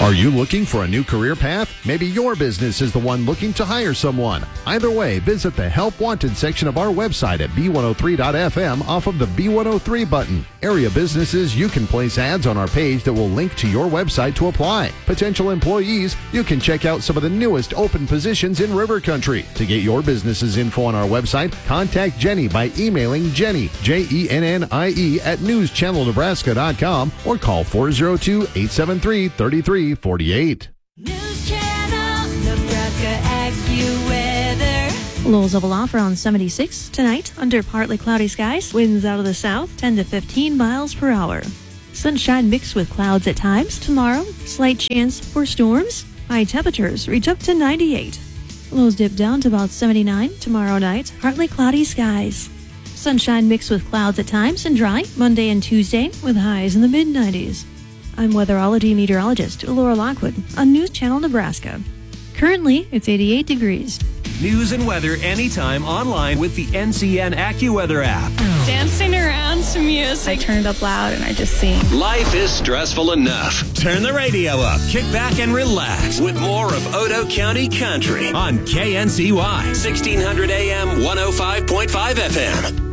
Are you looking for a new career path? Maybe your business is the one looking to hire someone. Either way, visit the Help Wanted section of our website at B103.FM off of the B103 button. Area businesses, you can place ads on our page that will link to your website to apply. Potential employees, you can check out some of the newest open positions in River Country. To get your business's info on our website, contact Jenny by emailing Jenny, Jennie, at newschannelnebraska.com or call 402-873-3348. News Channel Nebraska AccuWeather. Lows level off around 76 tonight under partly cloudy skies. Winds out of the south 10 to 15 miles per hour. Sunshine mixed with clouds at times. Tomorrow, slight chance for storms. High temperatures reach up to 98. Lows dip down to about 79 tomorrow night. Partly cloudy skies. Sunshine mixed with clouds at times and dry Monday and Tuesday with highs in the mid-90s. I'm weatherology meteorologist Laura Lockwood on News Channel Nebraska. Currently, it's 88 degrees. News and weather anytime online with the NCN AccuWeather app. Dancing around to music. I turn it up loud and I just sing. Life is stressful enough. Turn the radio up, kick back and relax with more of Odo County Country on KNCY 1600 AM 105.5 FM.